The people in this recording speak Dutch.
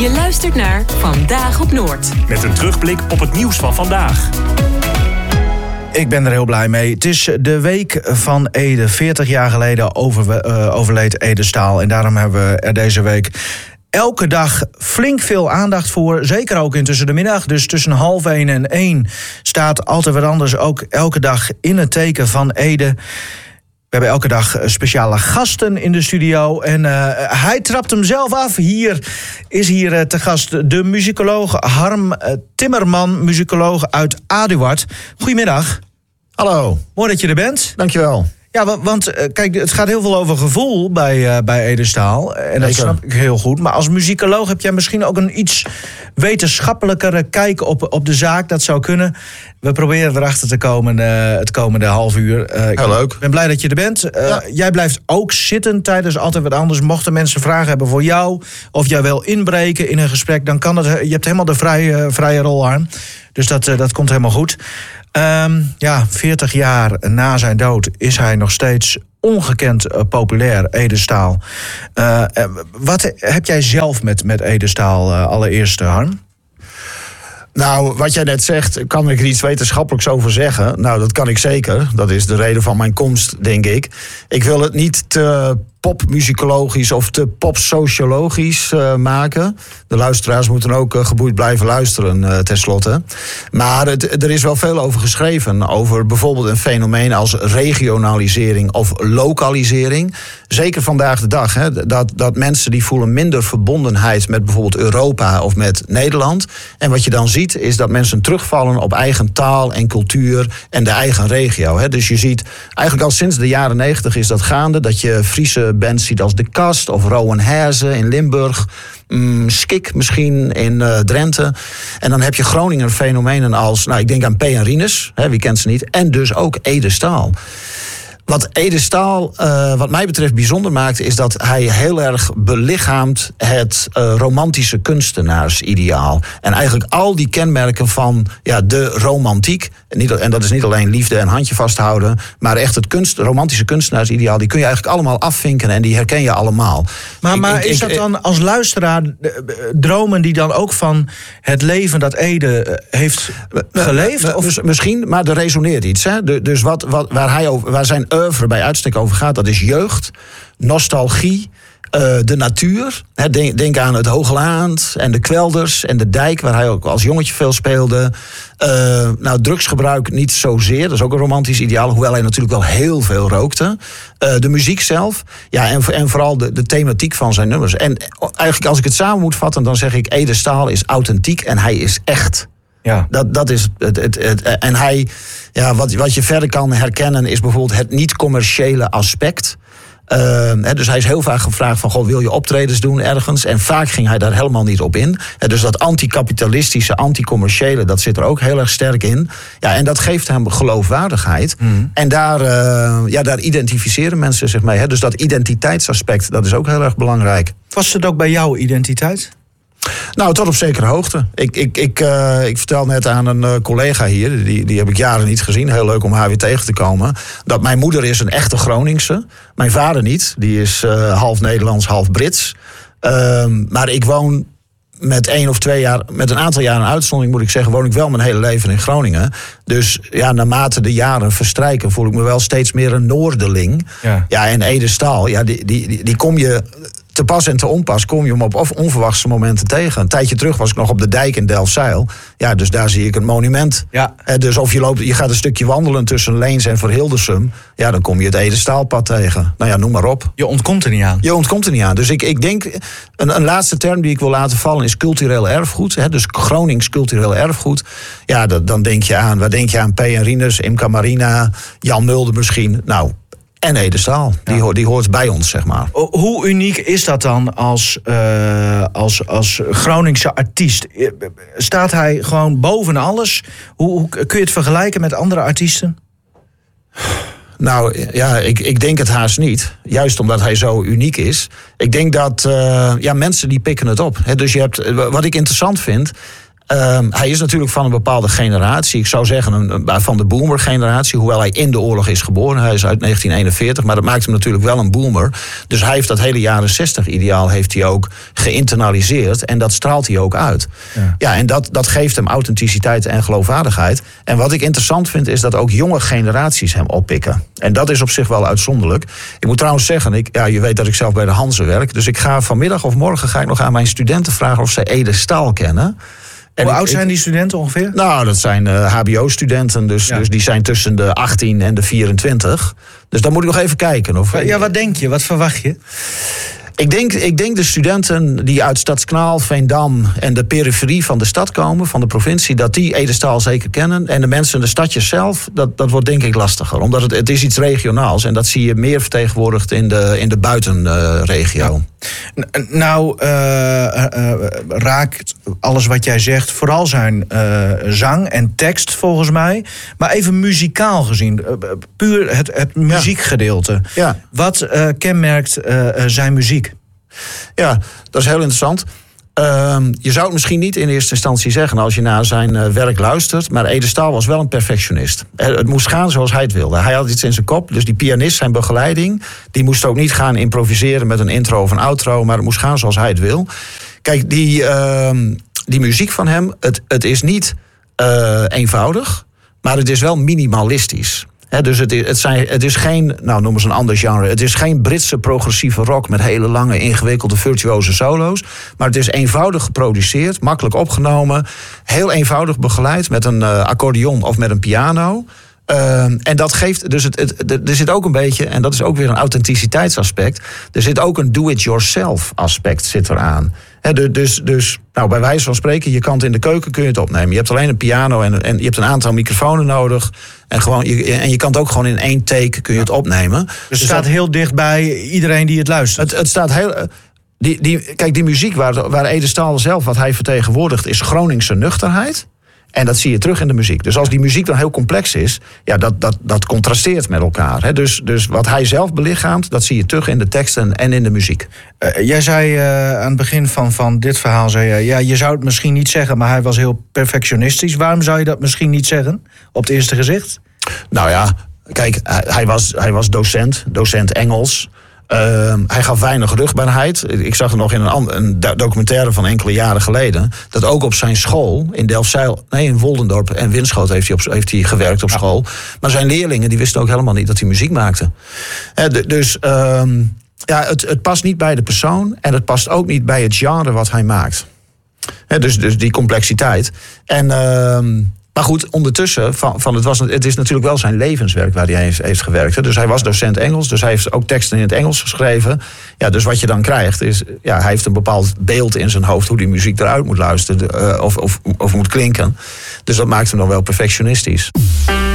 Je luistert naar Vandaag op Noord. Met een terugblik op het nieuws van vandaag. Ik ben er heel blij mee. Het is de week van Ede. 40 jaar geleden overleed Ede Staal. En daarom hebben we er deze week elke dag flink veel aandacht voor. Zeker ook in tussen de middag. Dus tussen 12:30 en 1 staat Altijd Wat Anders ook elke dag in het teken van Ede. We hebben elke dag speciale gasten in de studio. En hij trapt hem zelf af. Hier is te gast de muzikoloog Harm Timmerman, muzikoloog uit Aduard. Goedemiddag. Hallo. Mooi dat je er bent. Dankjewel. Ja, want kijk, het gaat heel veel over gevoel bij Ede Staal. En dat snap ik heel goed. Maar als muzikoloog heb jij misschien ook een iets wetenschappelijkere kijk op de zaak. Dat zou kunnen. We proberen erachter te komen het komende half uur. Heel leuk. Ik ben blij dat je er bent. Ja. Jij blijft ook zitten tijdens Altijd Wat Anders. Mochten mensen vragen hebben voor jou, of jij wil inbreken in een gesprek, dan kan dat. Je hebt helemaal de vrije rol aan. Dus dat komt helemaal goed. 40 jaar na zijn dood is hij nog steeds ongekend populair, Ede Staal. Wat heb jij zelf met Ede Staal allereerst, Harm? Nou, wat jij net zegt, kan ik er iets wetenschappelijks over zeggen? Nou, dat kan ik zeker. Dat is de reden van mijn komst, denk ik. Ik wil het niet te popmuzikologisch of te popsociologisch maken. De luisteraars moeten ook geboeid blijven luisteren, tenslotte. Maar er is wel veel over geschreven. Over bijvoorbeeld een fenomeen als regionalisering of lokalisering. Zeker vandaag de dag. Hè, dat mensen die voelen minder verbondenheid met bijvoorbeeld Europa of met Nederland. En wat je dan ziet is dat mensen terugvallen op eigen taal en cultuur en de eigen regio. Hè. Dus je ziet eigenlijk al sinds de jaren 90 is dat gaande. Dat je Friese bands ziet als De Kast of Rowan Herze in Limburg. Skik misschien in Drenthe. En dan heb je Groninger fenomenen als, ik denk aan P. en Rinus, wie kent ze niet. En dus ook Ede Staal. Wat Ede Staal, wat mij betreft, bijzonder maakt, is dat hij heel erg belichaamt het romantische kunstenaarsideaal. En eigenlijk al die kenmerken van de romantiek, en dat is niet alleen liefde en handje vasthouden, maar echt het romantische kunstenaarsideaal, die kun je eigenlijk allemaal afvinken en die herken je allemaal. Maar is dat dan als luisteraar, dromen die dan ook van het leven dat Ede heeft geleefd? Misschien, maar er resoneert iets. Hè? Dus waar zijn oeuvre bij uitstek over gaat, dat is jeugd, nostalgie, de natuur. Denk aan het Hoogland en de kwelders en de dijk, waar hij ook als jongetje veel speelde. Drugsgebruik niet zozeer, dat is ook een romantisch ideaal, hoewel hij natuurlijk wel heel veel rookte. De muziek zelf, en vooral de thematiek van zijn nummers. En eigenlijk als ik het samen moet vatten, dan zeg ik Ede Staal is authentiek en hij is echt. Ja. Dat is het. En hij, wat je verder kan herkennen is bijvoorbeeld het niet-commerciële aspect. Dus hij is heel vaak gevraagd van, wil je optredens doen ergens? En vaak ging hij daar helemaal niet op in. Dus dat anticapitalistische, anticommerciële, dat zit er ook heel erg sterk in. Ja, en dat geeft hem geloofwaardigheid. En daar identificeren mensen zich mee. Dus dat identiteitsaspect, dat is ook heel erg belangrijk. Was het ook bij jouw identiteit? Nou, tot op zekere hoogte. Ik vertel net aan een collega hier, die heb ik jaren niet gezien. Heel leuk om haar weer tegen te komen. Dat mijn moeder is een echte Groningse. Mijn vader niet. Die is half Nederlands, half Brits. Maar ik woon met 1 of 2 jaar, met een aantal jaren uitzondering moet ik zeggen, woon ik wel mijn hele leven in Groningen. Dus naarmate de jaren verstrijken, voel ik me wel steeds meer een Noorderling. Ja, en Ede Staal, die kom je te pas en te onpas, kom je hem op onverwachte momenten tegen. Een tijdje terug was ik nog op de dijk in Delfzijl. Ja, dus daar zie ik een monument. Ja. Dus of je gaat een stukje wandelen tussen Leens en Verhildersum, dan kom je het Ede Staalpad tegen. Noem maar op. Je ontkomt er niet aan. Dus ik denk, een laatste term die ik wil laten vallen is cultureel erfgoed. Dus Gronings cultureel erfgoed. Ja, dan denk je aan, waar denk je aan? P. en Rinus, Imca Marina, Jan Mulder misschien. En Ede Staal, die hoort bij ons, zeg maar. Hoe uniek is dat dan als Groningse artiest? Staat hij gewoon boven alles? Hoe kun je het vergelijken met andere artiesten? Ik denk het haast niet. Juist omdat hij zo uniek is. Ik denk dat mensen die pikken het op. Dus je hebt, wat ik interessant vind, Hij is natuurlijk van een bepaalde generatie. Ik zou zeggen van de boomer-generatie. Hoewel hij in de oorlog is geboren. Hij is uit 1941. Maar dat maakt hem natuurlijk wel een boomer. Dus hij heeft dat hele jaren 60-ideaal heeft hij ook geïnternaliseerd. En dat straalt hij ook uit. Ja, en dat geeft hem authenticiteit en geloofwaardigheid. En wat ik interessant vind is dat ook jonge generaties hem oppikken. En dat is op zich wel uitzonderlijk. Ik moet trouwens zeggen, je weet dat ik zelf bij de Hanze werk. Dus ik ga vanmiddag of morgen ga ik nog aan mijn studenten vragen of zij Ede Staal kennen. Hoe oud zijn die studenten ongeveer? Nou, dat zijn HBO-studenten, dus die zijn tussen de 18 en de 24. Dus dan moet ik nog even kijken. Wat denk je? Wat verwacht je? Ik denk de studenten die uit Stadskanaal, Veendam en de periferie van de stad komen, van de provincie, dat die Ede Staal zeker kennen. En de mensen in de stadjes zelf, dat wordt denk ik lastiger. Omdat het is iets regionaals en dat zie je meer vertegenwoordigd in de buitenregio. Raakt alles wat jij zegt vooral zijn zang en tekst volgens mij. Maar even muzikaal gezien, puur het muziekgedeelte. Ja. Wat kenmerkt zijn muziek? Ja, dat is heel interessant. Je zou het misschien niet in eerste instantie zeggen als je naar zijn werk luistert. Maar Ede Staal was wel een perfectionist. Het moest gaan zoals hij het wilde. Hij had iets in zijn kop. Dus die pianist, zijn begeleiding, die moest ook niet gaan improviseren met een intro of een outro. Maar het moest gaan zoals hij het wil. Kijk, die muziek van hem, het is niet eenvoudig. Maar het is wel minimalistisch. Dus het is geen, noem eens een ander genre. Het is geen Britse progressieve rock met hele lange, ingewikkelde, virtuoze solo's. Maar het is eenvoudig geproduceerd, makkelijk opgenomen. Heel eenvoudig begeleid met een accordeon of met een piano. En dat geeft, dus er zit ook een beetje, en dat is ook weer een authenticiteitsaspect. Er zit ook een do-it-yourself aspect zit eraan. Dus bij wijze van spreken, je kan het in de keuken kun je het opnemen. Je hebt alleen een piano en je hebt een aantal microfoons nodig. En je kan het ook gewoon in 1 take kun je het opnemen. Dus het staat heel dicht bij iedereen die het luistert. Het staat heel. Kijk, die muziek waar Ede Staal zelf wat hij vertegenwoordigt is Groningse nuchterheid. En dat zie je terug in de muziek. Dus als die muziek dan heel complex is, dat contrasteert met elkaar. Dus wat hij zelf belichaamt, dat zie je terug in de teksten en in de muziek. Jij zei aan het begin van dit verhaal, je zou het misschien niet zeggen, maar hij was heel perfectionistisch. Waarom zou je dat misschien niet zeggen, op het eerste gezicht? Nou ja, kijk, hij was docent Engels. Hij gaf weinig rugbaarheid. Ik zag er nog in een documentaire van enkele jaren geleden, dat ook op zijn school in Delfzijl, in Woldendorp en Winschoten heeft hij gewerkt op school. Maar zijn leerlingen die wisten ook helemaal niet dat hij muziek maakte. Het past niet bij de persoon en het past ook niet bij het genre wat hij maakt. Dus die complexiteit. Maar goed, ondertussen, het is natuurlijk wel zijn levenswerk waar hij heeft gewerkt. Dus hij was docent Engels, dus hij heeft ook teksten in het Engels geschreven. Ja, dus wat je dan krijgt is, hij heeft een bepaald beeld in zijn hoofd hoe die muziek eruit moet luisteren of moet klinken. Dus dat maakt hem nog wel perfectionistisch.